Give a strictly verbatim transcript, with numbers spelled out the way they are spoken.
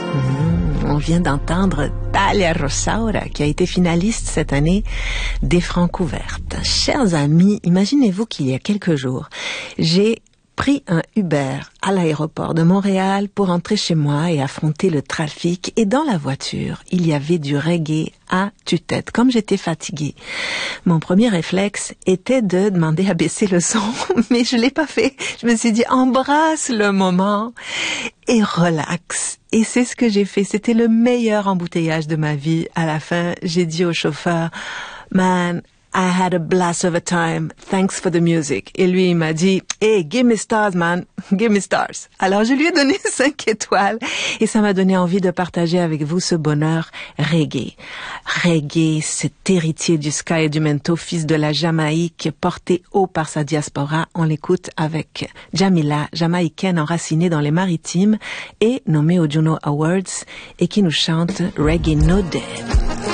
Mmh, on vient d'entendre Dalia Rosaura, qui a été finaliste cette année des Francouvertes. Chers amis, imaginez-vous qu'il y a quelques jours, j'ai pris un Uber à l'aéroport de Montréal pour rentrer chez moi et affronter le trafic. Et dans la voiture, il y avait du reggae à tue-tête. Comme j'étais fatiguée, mon premier réflexe était de demander à baisser le son, mais je l'ai pas fait. Je me suis dit, embrasse le moment et relax. Et c'est ce que j'ai fait. C'était le meilleur embouteillage de ma vie. À la fin, j'ai dit au chauffeur, man, I had a blast of a time. Thanks for the music. Et lui, il m'a dit, hey, give me stars, man. Give me stars. Alors, je lui ai donné cinq étoiles et ça m'a donné envie de partager avec vous ce bonheur reggae. Reggae, cet héritier du ska et du mento, fils de la Jamaïque, porté haut par sa diaspora. On l'écoute avec Jamila, jamaïcaine enracinée dans les maritimes et nommée aux Juno Awards et qui nous chante Reggae No Dead.